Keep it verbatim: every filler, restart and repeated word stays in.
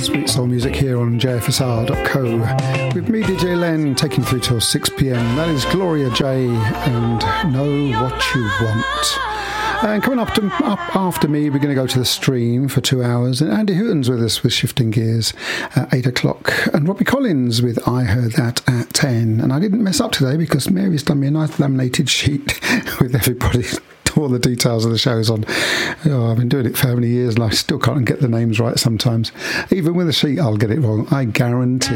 Sweet soul music here on j f s r dot co with me, D J Len, taking through till six p.m. That is Gloria J and Know What You Want. And coming up, to, up after me, we're going to go to the stream for two hours. And Andy Hooton's with us with Shifting Gears at eight o'clock. And Robbie Collins with I Heard That at ten. And I didn't mess up today because Mary's done me a nice laminated sheet with everybody, all the details of the shows on. Oh, I've been doing it for how many years and I still can't get the names right sometimes. Even with a sheet, I'll get it wrong, I guarantee.